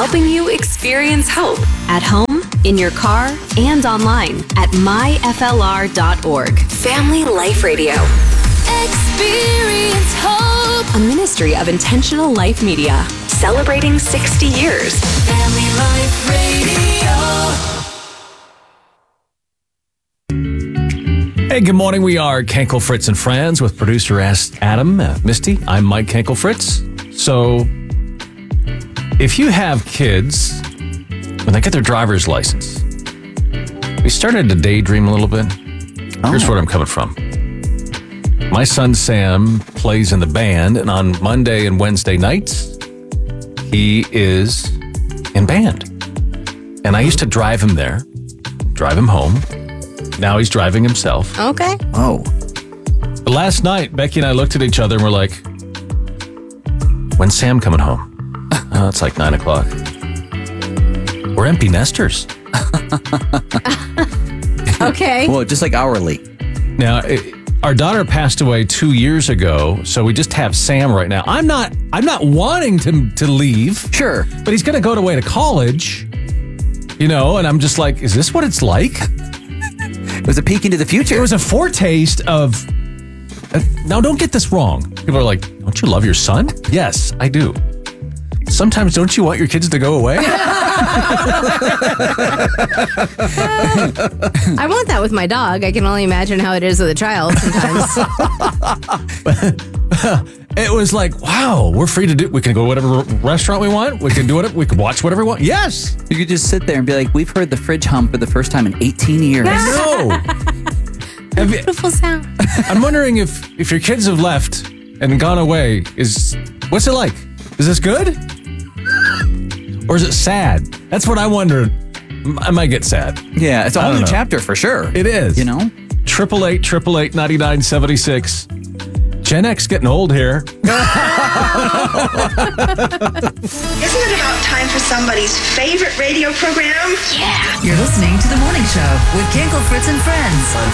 helping you experience hope at home, in your car, and online at myflr.org. Family Life Radio. Experience hope. A ministry of Intentional Life Media. Celebrating 60 years. Family Life Radio. Hey, good morning. We are Kenkel, Fritz, and Friends with producer Adam, Misty. I'm Mike Kenkel, Fritz. So, if you have kids, when they get their driver's license, we started to daydream a little bit. Here's where I'm coming from. My son Sam plays in the band, and on Monday and Wednesday nights, he is in band. And I used to drive him there, drive him home. Now he's driving himself. Okay. Oh. But last night, Becky and I looked at each other and we're like, when's Sam coming home? Oh, it's like 9 o'clock. We're empty nesters. Okay. Well, just like hourly. Now, our daughter passed away 2 years ago, so we just have Sam right now. I'm not wanting to leave. Sure. But he's going to go away to college, and I'm just like, is this what it's like? It was a peek into the future. It was a foretaste of... now, don't get this wrong. People are like, don't you love your son? Yes, I do. Sometimes don't you want your kids to go away? I want that with my dog. I can only imagine how it is with a child sometimes. It was like, wow, we're free to do. We can go to whatever restaurant we want. We can do it. We can watch whatever we want. Yes. You could just sit there and be like, we've heard the fridge hum for the first time in 18 years. No. Beautiful sound. I'm wondering if your kids have left and gone away, what's it like? Is this good? Or is it sad? That's what I wonder. I might get sad. Yeah, it's a whole new chapter for sure. It is. 888-888-9976. Gen X getting old here. Isn't it about time for somebody's favorite radio program? Yeah. You're listening to The Morning Show with Kenkel, Fritz, and Friends on